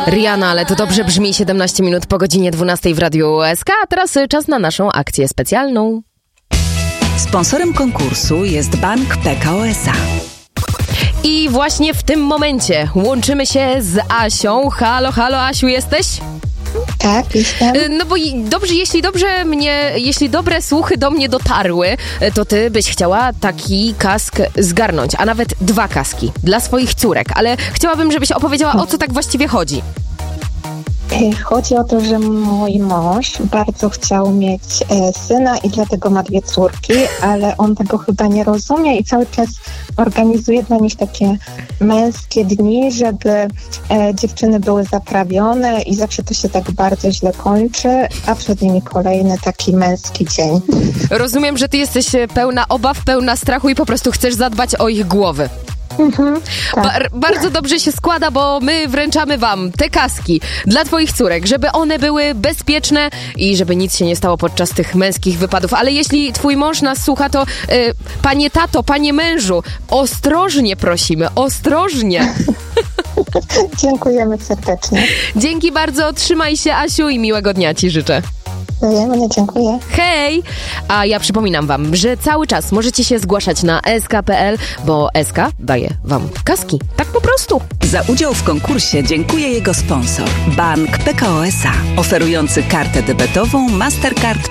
Rihanna, ale to dobrze brzmi. 17 minut po godzinie 12 w Radiu SK, a teraz czas na naszą akcję specjalną. Sponsorem konkursu jest Bank PKO SA. I właśnie w tym momencie łączymy się z Asią. Halo, halo, Asiu, jesteś? Tak, jestem. No bo jeśli dobre słuchy do mnie dotarły, to ty byś chciała taki kask zgarnąć, a nawet 2 kaski dla swoich córek, ale chciałabym, żebyś opowiedziała, o co tak właściwie chodzi. Chodzi o to, że mój mąż bardzo chciał mieć syna i dlatego ma 2 córki, ale on tego chyba nie rozumie i cały czas organizuje dla nich takie męskie dni, żeby dziewczyny były zaprawione i zawsze to się tak bardzo źle kończy, a przed nimi kolejny taki męski dzień. Rozumiem, że ty jesteś pełna obaw, pełna strachu i po prostu chcesz zadbać o ich głowy. Tak. Bardzo dobrze się składa, bo my wręczamy wam te kaski dla twoich córek, żeby one były bezpieczne i żeby nic się nie stało podczas tych męskich wypadów. Ale jeśli twój mąż nas słucha, to panie tato, panie mężu, ostrożnie prosimy, ostrożnie. Dziękujemy serdecznie. Dzięki bardzo, trzymaj się, Asiu, i miłego dnia ci życzę. Dziękuję. Hej! A ja przypominam wam, że cały czas możecie się zgłaszać na sk.pl, bo SK daje wam kaski. Tak po prostu. Za udział w konkursie dziękuję jego sponsor, Bank PKO SA, oferujący kartę debetową Mastercard